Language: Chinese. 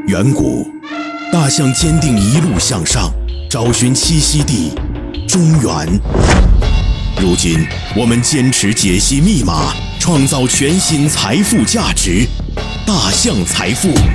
远古，大象坚定一路向上，找寻栖息地中原。如今，我们坚持解析密码，创造全新财富价值。大象财富。